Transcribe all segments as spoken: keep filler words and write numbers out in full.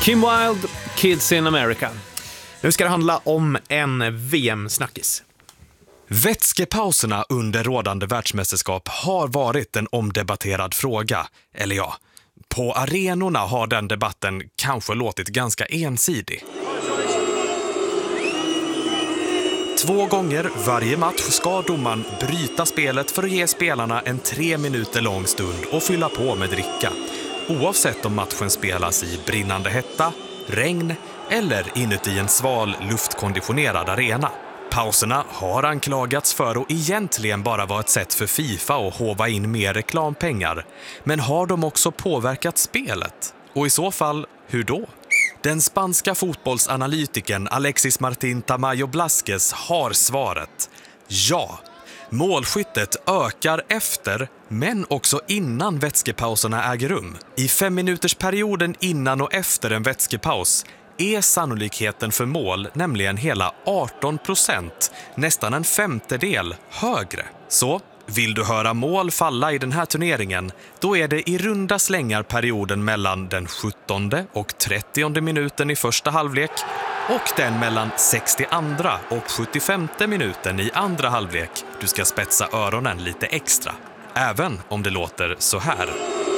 Kim Wilde, Kids in America. Nu ska det handla om en V M-snackis. Vätskepauserna under rådande världsmästerskap har varit en omdebatterad fråga. Eller ja, på arenorna har den debatten kanske låtit ganska ensidig. Två gånger varje match ska domaren bryta spelet för att ge spelarna en tre minuter lång stund och fylla på med dricka. Oavsett om matchen spelas i brinnande hetta, regn eller inuti en sval luftkonditionerad arena. Pauserna har anklagats för att egentligen bara vara ett sätt för FIFA att hova in mer reklampengar. Men har de också påverkat spelet? Och i så fall, hur då? Den spanska fotbollsanalytikern Alexis Martín Tamayo Blasquez har svaret. Ja, målskyttet ökar efter, men också innan vätskepauserna äger rum. I fem minuters perioden innan och efter en vätskepaus är sannolikheten för mål nämligen hela arton procent, nästan en femtedel högre. Så vill du höra mål falla i den här turneringen, då är det i runda slängar perioden mellan den sjuttonde och trettionde minuten i första halvlek och den mellan sextioandra och sjuttiofemte minuten i andra halvlek du ska spetsa öronen lite extra. Även om det låter så här.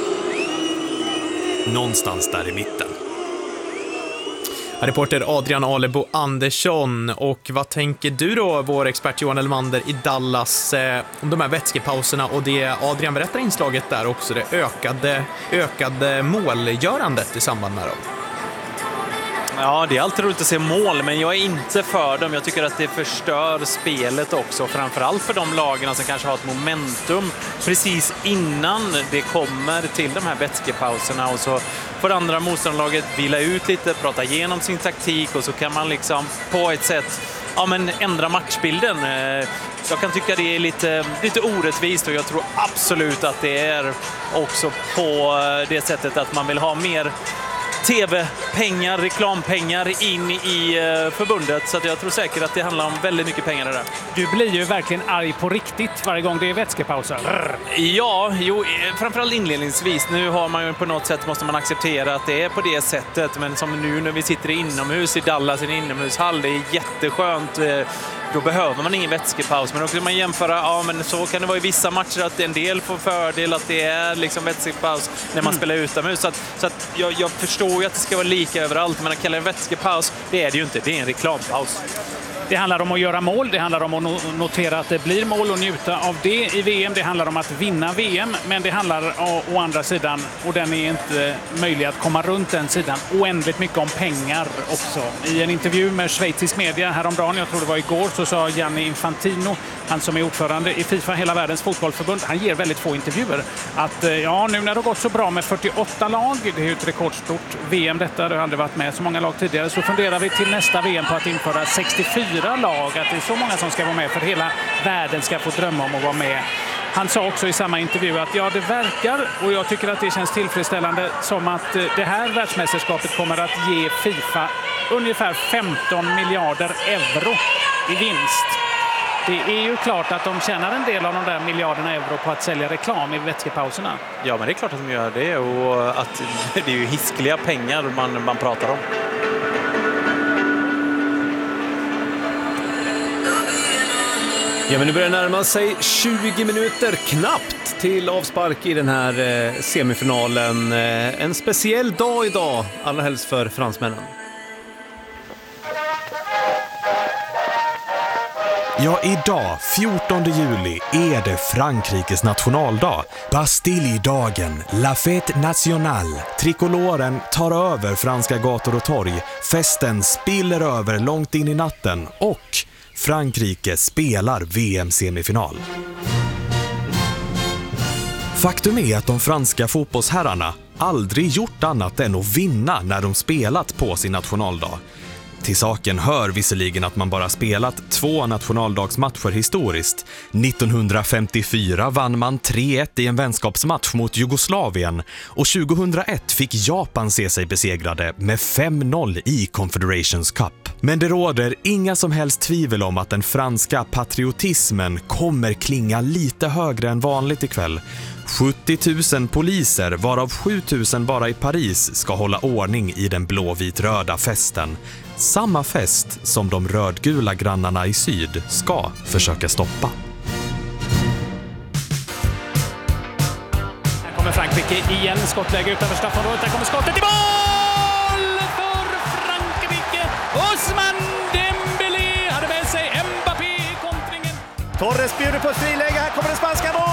Någonstans där i mitten. Reporter Adrian Alebo Andersson. Och vad tänker du då, vår expert Johan Elmander i Dallas, eh, om de här vätskepauserna och det Adrian berättar i inslaget där också, det ökade, ökade målgörandet i samband med dem? Ja, det är alltid roligt att se mål, men jag är inte för dem. Jag tycker att det förstör spelet också, framförallt för de lagen som kanske har ett momentum precis innan det kommer till de här vätskepauserna, och så får andra motståndarlaget vila ut lite, prata igenom sin taktik, och så kan man liksom på ett sätt ja, men ändra matchbilden. Jag kan tycka det är lite, lite orättvist, och jag tror absolut att det är också på det sättet att man vill ha mer tv-pengar, reklampengar in i förbundet. Så att jag tror säkert att det handlar om väldigt mycket pengar där. Du blir ju verkligen arg på riktigt varje gång det är vätskepauser. Ja, jo, framförallt inledningsvis. Nu har man ju på något sätt, måste man acceptera att det är på det sättet. Men som nu när vi sitter inomhus i Dallas, i en inomhushall, det är jätteskönt. Då behöver man ingen vätskepaus. Men då kan man jämföra, ja men så kan det vara i vissa matcher att en del får fördel att det är liksom vätskepaus när man mm. spelar utomhus. Så att, så att jag, jag förstår ju att det ska vara lika överallt, men att kalla det vätskepaus, det är det ju inte. Det är en reklampaus. Det handlar om att göra mål, det handlar om att notera att det blir mål och njuta av det i V M. Det handlar om att vinna V M, men det handlar å andra sidan, och den är inte möjlig att komma runt den sidan, oändligt mycket om pengar också. I en intervju med schweizisk media häromdagen, jag tror det var igår, så sa Gianni Infantino, han som är ordförande i FIFA, hela världens fotbollsförbund, han ger väldigt få intervjuer, att ja, nu när det har gått så bra med fyrtioåtta lag, det är ju ett rekordstort V M detta, det har aldrig varit med så många lag tidigare, så funderar vi till nästa V M på att införa sextiofyra lag, att det är så många som ska vara med för hela världen ska få drömma om att vara med. Han sa också i samma intervju att ja, det verkar, och jag tycker att det känns tillfredsställande, som att det här världsmästerskapet kommer att ge FIFA ungefär femton miljarder euro i vinst. Det är ju klart att de tjänar en del av de där miljarderna euro på att sälja reklam i vätskepauserna. Ja, men det är klart att de gör det, och att det är ju hiskliga pengar man, man pratar om. Ja, men nu börjar närma sig tjugo minuter knappt till avspark i den här eh, semifinalen. Eh, en speciell dag idag, allra helst för fransmännen. Ja, idag, fjortonde juli, är det Frankrikes nationaldag. Bastille-dagen, La Fête Nationale. Trikoloren tar över franska gator och torg. Festen spiller över långt in i natten, och Frankrike spelar V M-semifinal. Faktum är att de franska fotbollsherrarna aldrig gjort annat än att vinna när de spelat på sin nationaldag. Till saken hör visserligen att man bara spelat två nationaldagsmatcher historiskt. nittonhundrafemtiofyra vann man tre ett i en vänskapsmatch mot Jugoslavien, och tjugohundraett fick Japan se sig besegrade med fem noll i Confederations Cup. Men det råder inga som helst tvivel om att den franska patriotismen kommer klinga lite högre än vanligt ikväll. sjuttio tusen poliser, varav sju tusen bara i Paris, ska hålla ordning i den blåvit-röda festen. Samma fest som de rödgula grannarna i syd ska försöka stoppa. Här kommer Frankrike igen, skottläge utanför straffområdet. Där kommer skottet i mål för Frankrike. Ousmane Dembélé hade med sig Mbappé i kontringen. Torres bjuder på ett friläge, här kommer det spanska mål!